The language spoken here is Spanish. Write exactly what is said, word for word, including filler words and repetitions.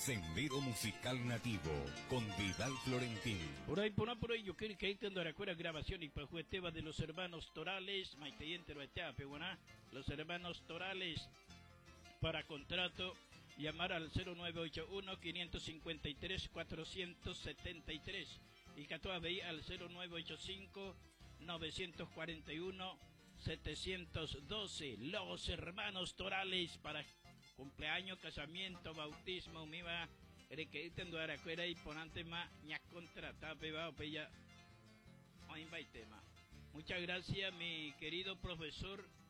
Sendero Musical Nativo con Vidal Florentín. Por ahí, por ahí, por ahí, yo quiero que ahí tengo la grabación y pajueteba de los hermanos Torales, maiteyente lo echa, peguana, los hermanos Torales, para contrato, llamar al cero nueve ocho uno, cinco cinco tres, cuatro siete tres y Catoa veí al cero nueve ocho cinco, nueve cuatro uno, siete uno dos, los hermanos Torales para cumpleaños, casamiento, bautismo, mi va, requerite en Duaracuera y ponante más, ña contrata, peba, o pella, o invite más. Muchas gracias, mi querido profesor